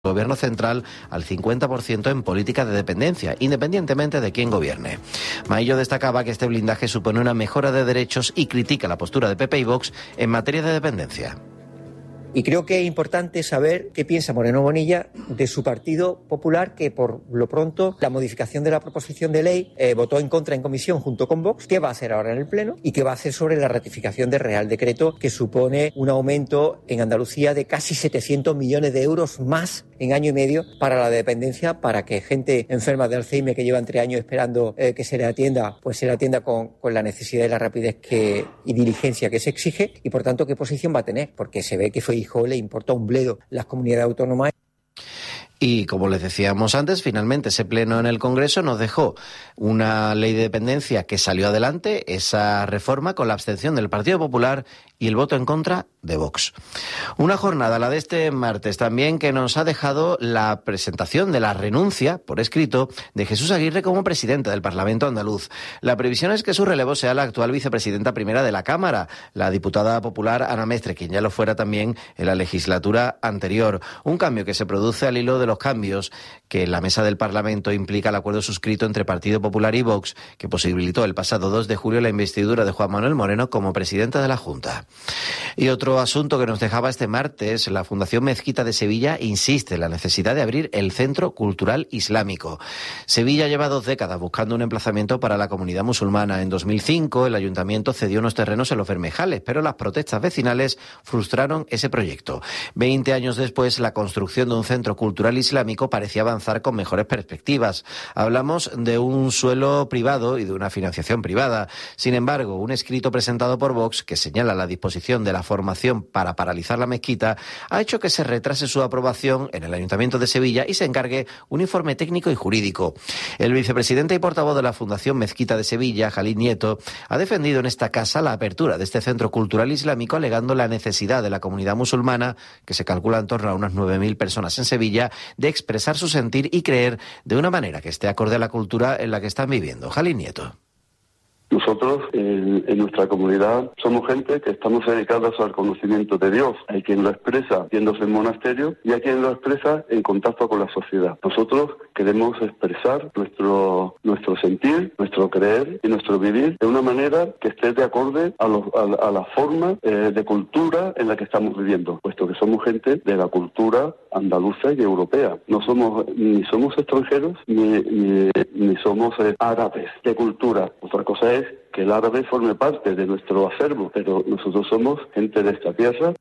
Gobierno central al 50% en política de dependencia, independientemente de quién gobierne. Maillo destacaba que este blindaje supone una mejora de derechos y critica la postura de PP y Vox en materia de dependencia. Y creo que es importante saber qué piensa Moreno Bonilla de su Partido Popular, que por lo pronto la modificación de la proposición de ley votó en contra en comisión junto con Vox. ¿Qué va a hacer ahora en el Pleno? ¿Y qué va a hacer sobre la ratificación del Real Decreto, que supone un aumento en Andalucía de casi 700 millones de euros más en año y medio para la dependencia, para que gente enferma de Alzheimer que llevan 3 años esperando que se le atienda, pues se le atienda con la necesidad y la rapidez y diligencia que se exige? Y por tanto, ¿qué posición va a tener? Porque se ve que Feijóo le importa un bledo las comunidades autónomas. Y como les decíamos antes, finalmente ese pleno en el Congreso nos dejó una ley de dependencia que salió adelante, esa reforma, con la abstención del Partido Popular y el voto en contra de Vox. Una jornada, la de este martes también, que nos ha dejado la presentación de la renuncia por escrito de Jesús Aguirre como presidente del Parlamento andaluz. La previsión es que su relevo sea la actual vicepresidenta primera de la Cámara, la diputada popular Ana Mestre, quien ya lo fuera también en la legislatura anterior. Un cambio que se produce al hilo de los cambios que en la mesa del Parlamento implica el acuerdo suscrito entre Partido Popular y Vox, que posibilitó el pasado 2 de julio la investidura de Juan Manuel Moreno como presidente de la Junta. Y otro asunto que nos dejaba este martes, la Fundación Mezquita de Sevilla insiste en la necesidad de abrir el Centro Cultural Islámico. Sevilla lleva 2 décadas buscando un emplazamiento para la comunidad musulmana. En 2005 el ayuntamiento cedió unos terrenos en Los Bermejales, pero las protestas vecinales frustraron ese proyecto. 20 años después, la construcción de un centro cultural islámico parecía avanzar con mejores perspectivas. Hablamos de un suelo privado y de una financiación privada. Sin embargo, un escrito presentado por Vox que señala la disposición de la formación para paralizar la mezquita ha hecho que se retrase su aprobación en el Ayuntamiento de Sevilla y se encargue un informe técnico y jurídico. El vicepresidente y portavoz de la Fundación Mezquita de Sevilla, Jalil Nieto, ha defendido en esta casa la apertura de este centro cultural islámico, alegando la necesidad de la comunidad musulmana, que se calcula en torno a unas 9.000 personas en Sevilla, de expresar su sentir y creer de una manera que esté acorde a la cultura en la que están viviendo. Jalil Nieto. Nosotros, en nuestra comunidad, somos gente que estamos dedicados al conocimiento de Dios. Hay quien lo expresa yéndose en monasterio y hay quien lo expresa en contacto con la sociedad. Nosotros queremos expresar nuestro sentir, nuestro creer y nuestro vivir de una manera que esté de acorde a la forma de cultura en la que estamos viviendo, puesto que somos gente de la cultura andaluza y europea. No somos ni somos extranjeros ni somos árabes de cultura. Otra cosa es que el árabe forme parte de nuestro acervo, pero nosotros somos gente de esta tierra.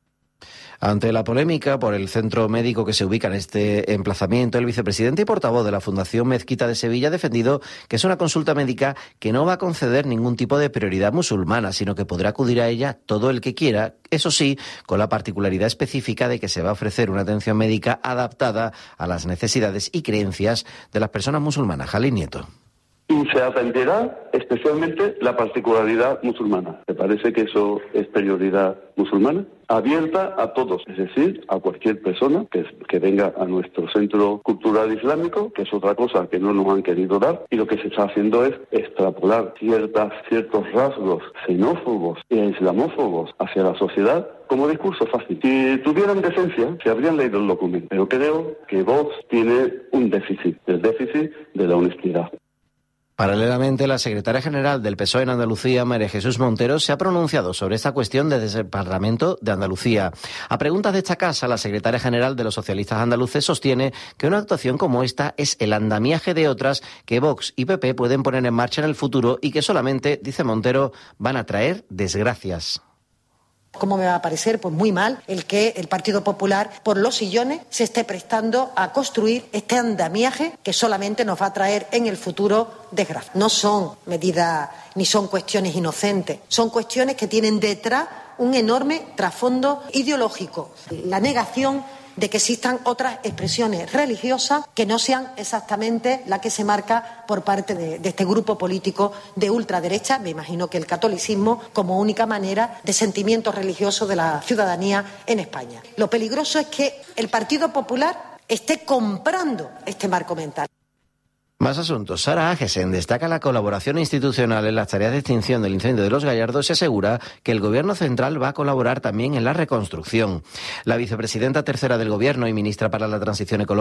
Ante la polémica por el centro médico que se ubica en este emplazamiento, el vicepresidente y portavoz de la Fundación Mezquita de Sevilla ha defendido que es una consulta médica que no va a conceder ningún tipo de prioridad musulmana, sino que podrá acudir a ella todo el que quiera, eso sí, con la particularidad específica de que se va a ofrecer una atención médica adaptada a las necesidades y creencias de las personas musulmanas. Jalil Nieto. Y se atenderá especialmente la particularidad musulmana. ¿Te parece que eso es prioridad musulmana? Abierta a todos, es decir, a cualquier persona que venga a nuestro centro cultural islámico, que es otra cosa que no nos han querido dar, y lo que se está haciendo es extrapolar ciertos rasgos xenófobos e islamófobos hacia la sociedad como discurso fácil. Si tuvieran decencia, se habrían leído el documento, pero creo que Vox tiene un déficit, el déficit de la honestidad. Paralelamente, la secretaria general del PSOE en Andalucía, María Jesús Montero, se ha pronunciado sobre esta cuestión desde el Parlamento de Andalucía. A preguntas de esta casa, la secretaria general de los socialistas andaluces sostiene que una actuación como esta es el andamiaje de otras que Vox y PP pueden poner en marcha en el futuro y que solamente, dice Montero, van a traer desgracias. ¿Cómo me va a parecer? Pues muy mal el que el Partido Popular, por los sillones, se esté prestando a construir este andamiaje que solamente nos va a traer en el futuro desgracia. No son medidas ni son cuestiones inocentes, son cuestiones que tienen detrás un enorme trasfondo ideológico. La negación de que existan otras expresiones religiosas que no sean exactamente la que se marca por parte de este grupo político de ultraderecha, me imagino que el catolicismo, como única manera de sentimiento religioso de la ciudadanía en España. Lo peligroso es que el Partido Popular esté comprando este marco mental. Más asuntos. Sara Agesen destaca la colaboración institucional en las tareas de extinción del incendio de Los Gallardos y asegura que el Gobierno central va a colaborar también en la reconstrucción. La vicepresidenta tercera del Gobierno y ministra para la Transición Ecológica